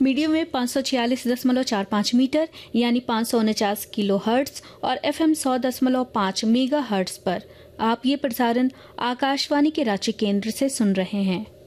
Medium में 546.45 metre यानी 549 kilo hertz और FM 100.5 मेगा हर्ट्ज पर आप ये प्रसारण आकाशवाणी के रांची केंद्र से सुन रहे हैं।